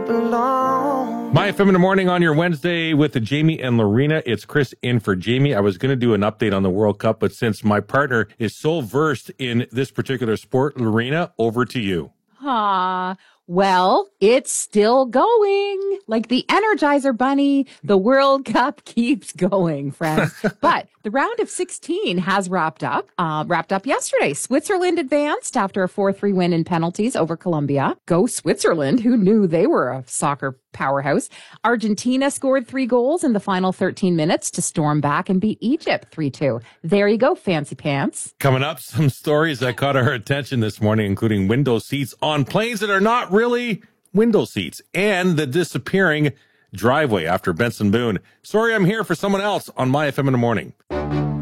belong. My FM in the morning on your Wednesday with Jamie and Lorena. It's Chris in for Jamie. I was going to do an update on the World Cup, but since my partner is so versed in this particular sport, Lorena, over to you. Well, it's still going. Like the Energizer Bunny, the World Cup keeps going, friends. But the round of 16 has wrapped up yesterday. Switzerland advanced after a 4-3 win in penalties over Colombia. Go Switzerland. Who knew they were a soccer powerhouse? Argentina scored 3 goals in the final 13 minutes to storm back and beat Egypt 3-2. There you go, fancy pants. Coming up, some stories that caught our attention this morning, including window seats on planes that are not really window seats and the disappearing driveway after Benson Boone. Sorry, I'm here for someone else on My FM in the morning.